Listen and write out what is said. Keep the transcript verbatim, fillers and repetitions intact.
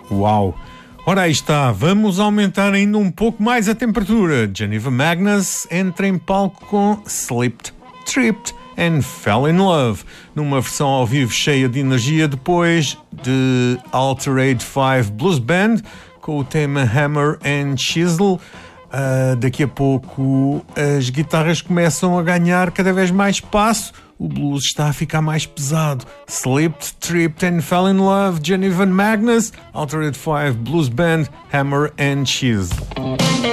Uau! Ora, aí está, vamos aumentar ainda um pouco mais a temperatura. Geneva Magnus entra em palco com Slipped, Tripped and Fell in Love, numa versão ao vivo cheia de energia, depois de Altered Five Blues Band, com o tema Hammer and Chisel. Uh, daqui a pouco as guitarras começam a ganhar cada vez mais espaço, o blues está a ficar mais pesado. Slipped, Tripped and Fell in Love, Geneva Magnus, Altered Five Blues Band, Hammer and Chisel.